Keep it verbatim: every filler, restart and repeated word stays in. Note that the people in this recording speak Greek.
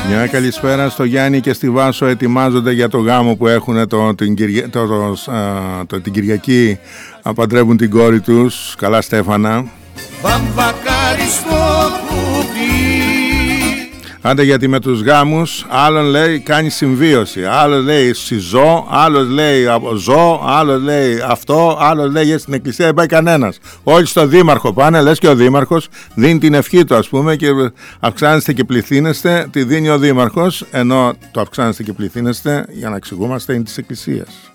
Μια καλησπέρα στο Γιάννη και στη Βάσο. Ετοιμάζονται για το γάμο που έχουν το, την, Κυρια... το, το, α, το, την Κυριακή. Παντρεύουν την κόρη τους. Καλά Στέφανα. Άντε, γιατί με τους γάμους άλλον λέει κάνει συμβίωση, άλλος λέει συζώ, άλλος λέει ζω, άλλος λέει αυτό, άλλος λέει στην εκκλησία δεν πάει κανένας. Όλοι στο δήμαρχο πάνε, λες και ο δήμαρχος δίνει την ευχή του, ας πούμε, και αυξάνεστε και πληθύνεστε, τη δίνει ο δήμαρχος, ενώ το αυξάνεστε και πληθύνεστε, για να εξηγούμαστε, είναι της εκκλησίας.